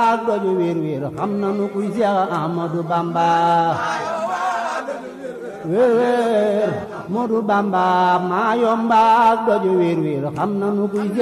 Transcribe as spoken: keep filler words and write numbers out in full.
ak doju wir wir xam nanu kuy Seex Ahmadu Bamba wir wir Modu Bamba maa yomba ak doju wir wir xam nanu kuy